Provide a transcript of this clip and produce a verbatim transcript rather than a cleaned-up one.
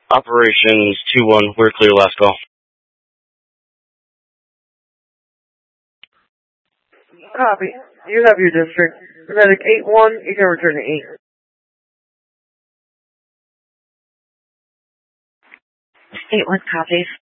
Operations two one, we're clear, last call. Copy. You have your district. Medic eight one, you can return to eight. eight one copies.